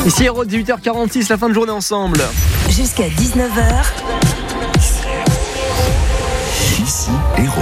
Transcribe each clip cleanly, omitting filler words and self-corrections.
Ici Héros, 18h46, la fin de journée ensemble. Jusqu'à 19h. Ici Héros.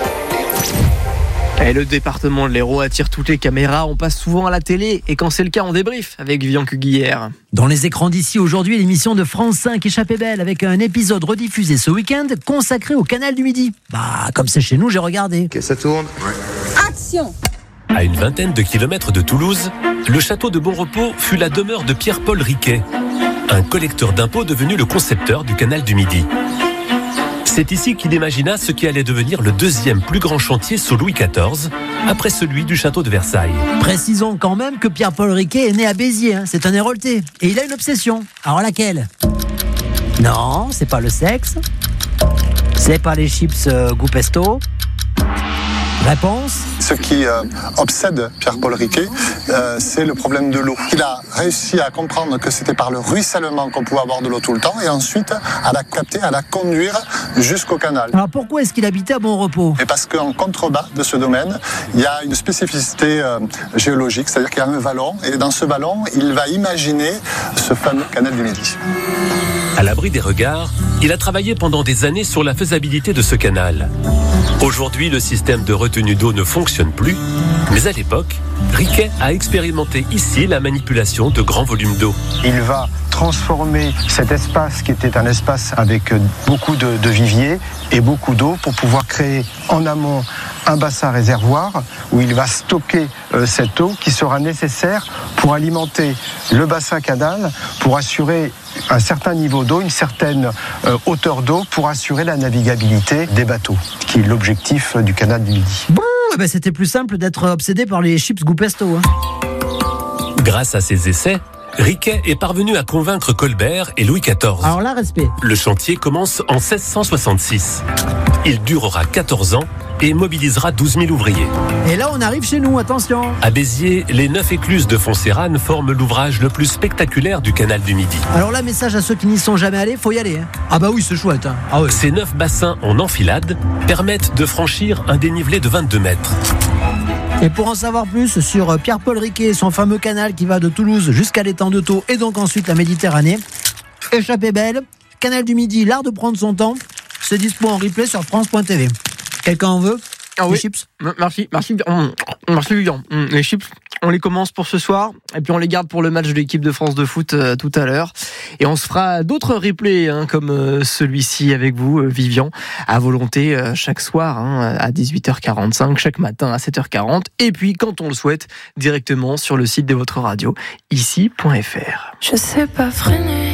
Et le département de l'Hérault attire toutes les caméras. On passe souvent à la télé et quand c'est le cas, on débrief avec Vivian Cuguière. Dans les écrans d'ici aujourd'hui, l'émission de France 5 Échappée belle avec un épisode rediffusé ce week-end consacré au canal du Midi. Comme c'est chez nous, j'ai regardé. Ok, ça tourne. Action! À une vingtaine de kilomètres de Toulouse, le château de Bonrepos fut la demeure de Pierre-Paul Riquet, un collecteur d'impôts devenu le concepteur du canal du Midi. C'est ici qu'il imagina ce qui allait devenir le deuxième plus grand chantier sous Louis XIV, après celui du château de Versailles. Précisons quand même que Pierre-Paul Riquet est né à Béziers, c'est un Héraultais. Et il a une obsession. Alors laquelle? Non, c'est pas le sexe. C'est pas les chips goût pesto. Réponse? Ce qui obsède Pierre-Paul Riquet, c'est le problème de l'eau. Il a réussi à comprendre que c'était par le ruissellement qu'on pouvait avoir de l'eau tout le temps et ensuite à la capter, à la conduire jusqu'au canal. Alors pourquoi est-ce qu'il habitait à Bonrepos? Et parce qu'en contrebas de ce domaine, il y a une spécificité géologique, c'est-à-dire qu'il y a un vallon et dans ce vallon, il va imaginer ce fameux canal du Midi. À l'abri des regards, il a travaillé pendant des années sur la faisabilité de ce canal. Aujourd'hui, le système de retenue d'eau ne fonctionne plus, mais à l'époque, Riquet a expérimenté ici la manipulation de grands volumes d'eau. Il va transformer cet espace qui était un espace avec beaucoup de viviers et beaucoup d'eau pour pouvoir créer en amont un bassin réservoir où il va stocker cette eau qui sera nécessaire pour alimenter le bassin canal, pour assurer un certain niveau d'eau, une certaine hauteur d'eau pour assurer la navigabilité des bateaux, qui est l'objectif du canal du Midi. C'était plus simple d'être obsédé par les chips goût pesto. Grâce à ses essais, Riquet est parvenu à convaincre Colbert et Louis XIV. Alors là, respect. Le chantier commence en 1666. Il durera 14 ans et mobilisera 12 000 ouvriers. Et là, on arrive chez nous, attention. À Béziers, les 9 écluses de Foncérane forment l'ouvrage le plus spectaculaire du canal du Midi. Alors là, message à ceux qui n'y sont jamais allés, faut y aller. Ah bah oui, c'est chouette. Ah ouais. Ces 9 bassins en enfilade permettent de franchir un dénivelé de 22 mètres. Et pour en savoir plus sur Pierre-Paul Riquet et son fameux canal qui va de Toulouse jusqu'à l'étang de Thau et donc ensuite la Méditerranée, Échappée belle, canal du Midi, l'art de prendre son temps, c'est dispo en replay sur France.tv. Quelqu'un en veut? Oui. Les chips? Merci Vivian. Les chips, on les commence pour ce soir et puis on les garde pour le match de l'équipe de France de foot tout à l'heure. Et on se fera d'autres replays comme celui-ci avec vous, Vivian, à volonté chaque soir à 18h45, chaque matin à 7h40. Et puis quand on le souhaite, directement sur le site de votre radio, ici.fr. Je sais pas freiner.